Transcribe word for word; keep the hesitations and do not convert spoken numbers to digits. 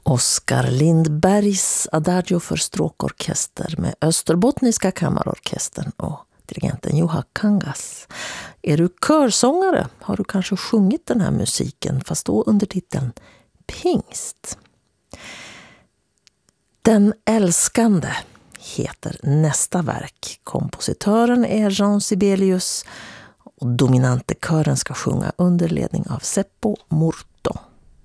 Oskar Lindbergs Adagio för stråkorkester med Österbottniska kammarorkestern och dirigenten Juha Kangas. Är du körsångare har du kanske sjungit den här musiken, fast då under titeln Pingst. Den älskande heter nästa verk. Kompositören är Jean Sibelius och dominantekören ska sjunga under ledning av Seppo Murto.